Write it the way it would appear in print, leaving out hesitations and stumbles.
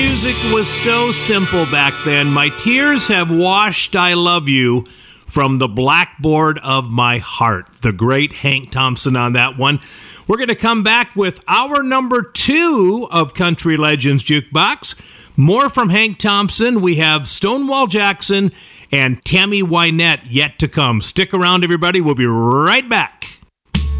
music was so simple back then. My tears have washed I love you from the blackboard of my heart. The great Hank Thompson on that one. We're going to come back with our number 2 of Country Legends Jukebox. More from Hank Thompson. We have Stonewall Jackson and Tammy Wynette yet to come. Stick around, everybody. We'll be right back.